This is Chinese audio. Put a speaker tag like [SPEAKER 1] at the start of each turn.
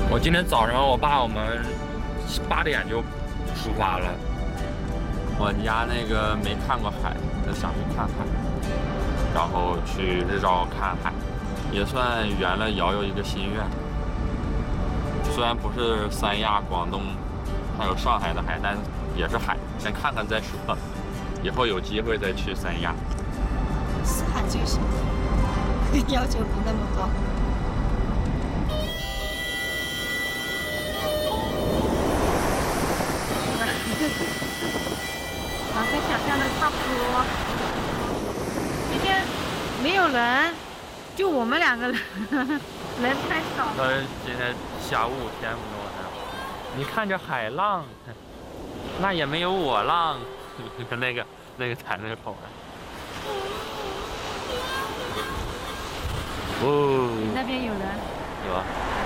[SPEAKER 1] 我今天早上，我们8点就出发了。
[SPEAKER 2] 我家那个没看过海，想去看海，然后去日照看海，也算圆了瑶瑶一个心愿。虽然不是三亚、广东还有上海的海，但也是海，先看看再说。以后有机会再去三亚。
[SPEAKER 3] 四海就行，要求不那么高。
[SPEAKER 4] 跟想象的差不多。今天没有人，就我们2个人，人太少。
[SPEAKER 1] 今天下雾，天不多呢。你看着海浪，那也没有我浪。那个踩那个口啊。哦。
[SPEAKER 4] 那边有人。
[SPEAKER 1] 有啊。